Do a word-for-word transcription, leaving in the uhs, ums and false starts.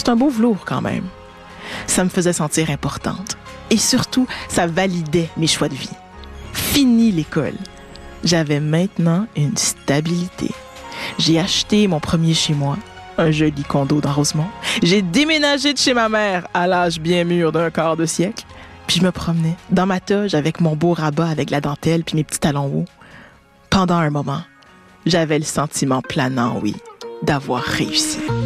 C'est un beau velours quand même. Ça me faisait sentir importante. Et surtout, ça validait mes choix de vie. Fini l'école. J'avais maintenant une stabilité. J'ai acheté mon premier chez moi, un joli condo dans Rosemont. J'ai déménagé de chez ma mère à l'âge bien mûr d'un quart de siècle. Puis je me promenais dans ma toge avec mon beau rabat avec la dentelle puis mes petits talons hauts. Pendant un moment, j'avais le sentiment planant, oui, d'avoir réussi.